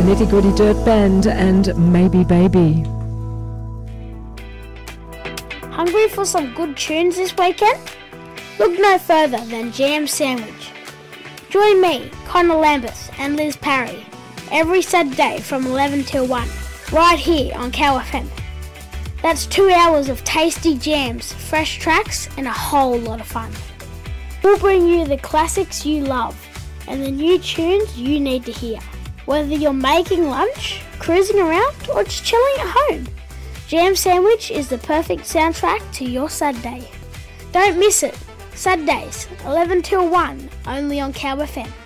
Nitty Gritty Dirt Band and Maybe Baby. Hungry for some good tunes this weekend? Look no further than Jam Sandwich. Join me, Connor Lambeth and Liz Parry every Saturday from 11 till 1, right here on Cow FM. That's 2 hours of tasty jams, fresh tracks and a whole lot of fun. We'll bring you the classics you love and the new tunes you need to hear. Whether you're making lunch, cruising around or just chilling at home, Jam Sandwich is the perfect soundtrack to your Saturday. Don't miss it. Saturdays, 11 till 1, only on Cow FM.